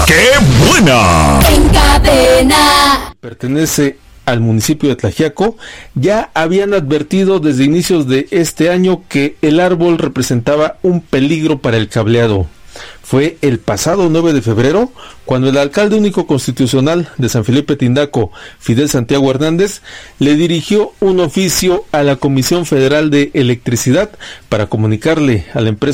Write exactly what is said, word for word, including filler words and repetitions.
¡Qué buena! En Cadena. Pertenece al municipio de Tlaxiaco. Ya habían advertido desde inicios de este año que el árbol representaba un peligro para el cableado. Fue el pasado nueve de febrero cuando el alcalde único constitucional de San Felipe Tindaco, Fidel Santiago Hernández, le dirigió un oficio a la Comisión Federal de Electricidad para comunicarle a la empresa